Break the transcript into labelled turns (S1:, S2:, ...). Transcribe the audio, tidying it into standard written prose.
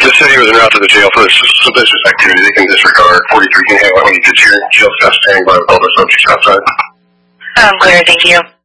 S1: the city was en route to the jail for suspicious activity, they can disregard 43 can handle it when you get your jail staff standing by with all the subjects outside.
S2: Clear, thank you.